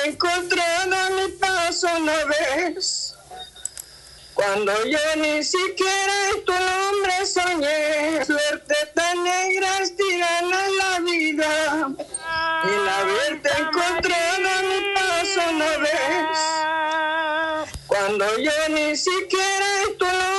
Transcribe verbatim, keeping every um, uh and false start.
encontrado a mi paso una vez, cuando yo ni siquiera en tu nombre soñé. Suerte tan negra es tirana en la vida, el haberte encontrado a mi paso una vez, cuando yo ni siquiera en tu nombre